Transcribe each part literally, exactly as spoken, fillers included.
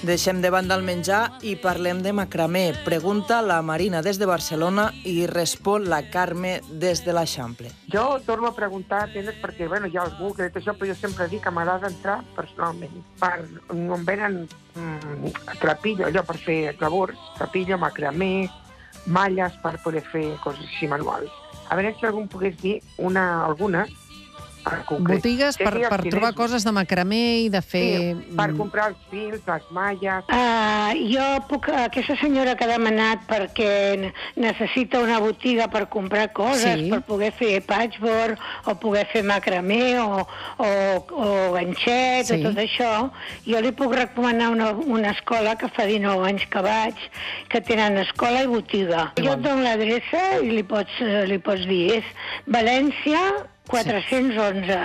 Deixem de banda el menjar i parlem de macramé. Pregunta la Marina des de Barcelona i respon la Carme des de l'Eixample. Jo torno a preguntar, tens, perquè bueno, hi ha algú que ha dit això, però jo sempre dic que m'agrada entrar personalment. Per, on venen mm, trapillo, allò per fer labors, trapillo, macramé, malles per poder fer coses així manuals. A veure si algú em pogués dir una, alguna concret. Botigues per, per trobar coses de macramé i de fer... Sí, per comprar els fils, les malles... Uh, jo puc... Aquesta senyora que ha demanat perquè necessita una botiga per comprar coses, sí, per poder fer patchwork, o poder fer macramé, o, o, o ganxet, sí, o tot això, jo li puc recomanar una, una escola que fa dinou anys que vaig, que tenen escola i botiga. Sí, jo et dono l'adreça i li pots, li pots dir. És València quatre-cents onze.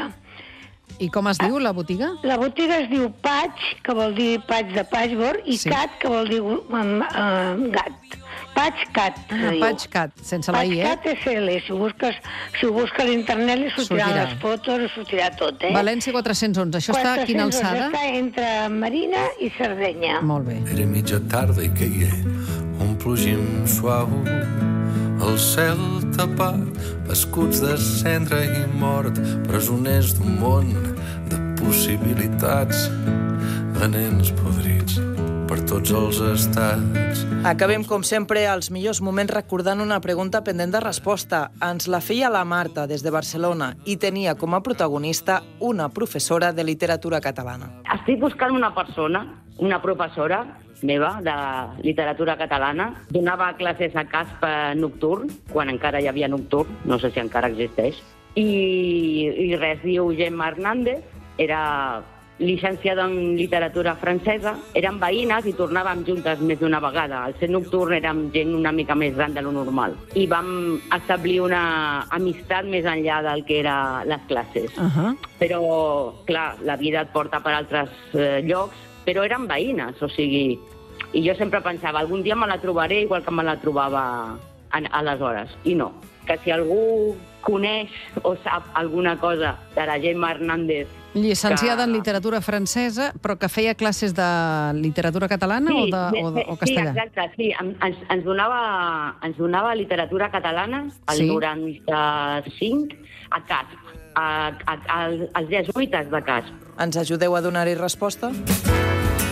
I com es diu, la botiga? La botiga es diu Patch, que vol dir patch de patchwork, i sí, Cat, que vol dir um, uh, gat. Patch Cat. Ah, Patch Cat, sense la I, eh? Patch Cat S L. Si ho busques, si ho busques a l'internet, li sortiran sortirà les fotos, li sortirà tot, eh? València quatre-cents onze. Això està a quina alçada? Està entre Marina i Sardenya. Molt bé. Era mitja tarda i queia un plogim suau. El cel tapat, escuts de cendra i mort, presoners d'un món de possibilitats, de nens podrits per tots els estats. Acabem, com sempre, als millors moments recordant una pregunta pendent de resposta. Ens la feia la Marta, des de Barcelona, i tenia com a protagonista una professora de literatura catalana. Estic buscant una persona, una professora meva de literatura catalana. Donava classes a Caspa nocturn, quan encara hi havia nocturn, no sé si encara existeix. I, i res, diu Gemma Hernández, era llicenciada en literatura francesa, érem veïnes i tornàvem juntes més d'una vegada. Al ser nocturn érem gent una mica més gran de lo normal. I vam establir una amistat més enllà del que eren les classes. Uh-huh. Però, clar, la vida et porta per altres eh, llocs, però eren veïnes, o sigui... I jo sempre pensava, algun dia me la trobaré igual que me la trobava aleshores. I no. Que si algú coneix o sap alguna cosa de la Gemma Hernández... Llicenciada que... en literatura francesa, però que feia classes de literatura catalana, sí, o, de, o, de, o castellà? Sí, exacte, sí. Ens, ens, donava, ens donava literatura catalana el sí, noranta-cinc a Casp, a, a, a, als jesuïtes de Casp. Ens ajudeu a donar-hi resposta?